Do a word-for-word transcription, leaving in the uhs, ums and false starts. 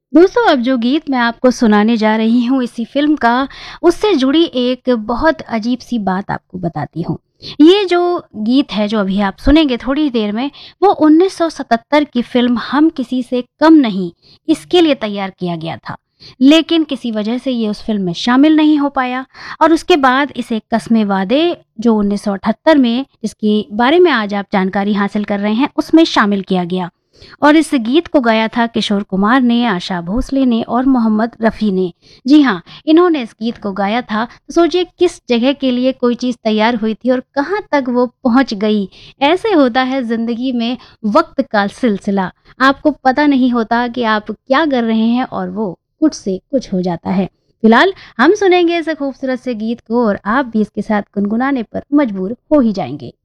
दोस्तों, अब जो गीत मैं आपको सुनाने जा रही हूँ इसी फ़िल्म का, उससे जुड़ी एक बहुत अजीब-सी बात आपको बताती हूँ। ये जो गीत है, जो अभी आप सुनेंगे थोड़ी देर में, वो उन्नीस सौ सतहत्तर की फ़िल्म हम किसी से कम नहीं, इसके लिए तैयार किया गया था। लेकिन किसी वजह से ये उस फ़िल्म में शामिल नहीं हो पाया और उसके बाद इसे कस्मे वादे, जो उन्नीस सौ अठहत्तर में, जिसके बारे में आज आप जानकारी हासिल कर रहे हैं, उसमें शामिल किया गया। और इस गीत को गाया था किशोर कुमार ने, आशा भोसले ने और मोहम्मद रफ़ी ने। जी हाँ, इन्होंने इस गीत को गाया था। तो सोचिए किस जगह के लिए कोई चीज़ तैयार हुई थी और कहाँ तक वो पहुँच गई। ऐसे होता है ज़िंदगी में वक़्त का सिलसिला। आपको पता नहीं होता कि आप क्या कर रहे हैं और वो कुछ से कुछ हो जाता है। फिलहाल हम सुनेंगे इस खूबसूरत से गीत को और आप भी इसके साथ गुनगुनाने पर मजबूर हो ही जाएँगे।